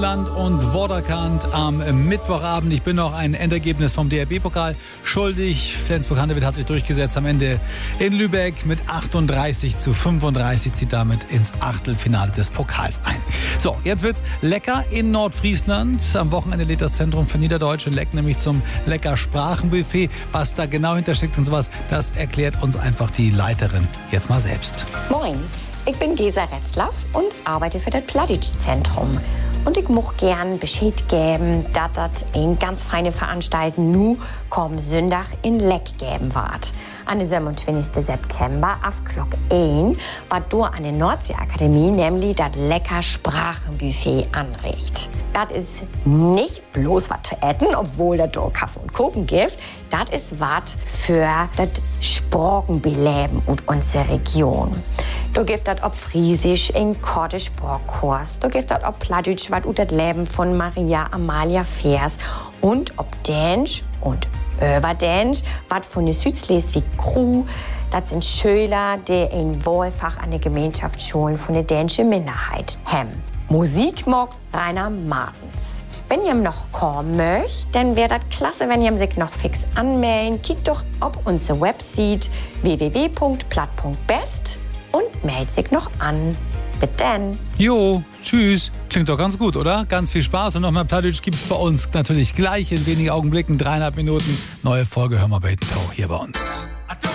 Land und Vorderkant am Mittwochabend. Ich bin noch ein Endergebnis vom DRB-Pokal schuldig. Flensburg-Handewitt hat sich durchgesetzt am Ende in Lübeck mit 38:35, zieht damit ins Achtelfinale des Pokals ein. So, jetzt wird's lecker in Nordfriesland. Am Wochenende lädt das Zentrum für Niederdeutsche Leck nämlich zum lecker Sprachenbuffet. Was da genau hintersteckt und sowas, das erklärt uns einfach die Leiterin jetzt mal selbst. Moin. Ich bin Gesa Retzlaff und arbeite für das Pladitsch-Zentrum. Und ich möchte gern Bescheid geben, dass das eine ganz feine Veranstaltung nu kommenden Sonntag in Leck geben wird. An den 27. September auf Glock 1 wird du an der Nordsee-Akademie nämlich das lecker Sprachenbuffet anricht. Das ist nicht bloß was zu essen, obwohl das da Kaffee und Kuchen gibt. Das ist was für das Sprachenbeleben und unsere Region. Da gibt es ob Friesisch in Kortisch Sprachkurs, da gibt es ob Plattdeutsch, was ut das Leben von Maria Amalia Vers und ob Dänisch und Überdänisch, was von der Südschleswig Crew, das sind Schüler, die ein Wahlfach an der Gemeinschaftsschulen von der dänischen Minderheit haben. Musik mag Rainer Martens. Wenn ihr noch kommen möchtet, dann wäre das klasse, wenn ihr sich noch fix anmelden. Kickt doch auf unsere Website www.platt.best und meldet sich noch an. Bis dann. Jo, tschüss. Klingt doch ganz gut, oder? Ganz viel Spaß und nochmal Plattdeutsch gibt's bei uns natürlich gleich in wenigen Augenblicken, 3,5 Minuten. Neue Folge Hör mal bei Tau hier bei uns.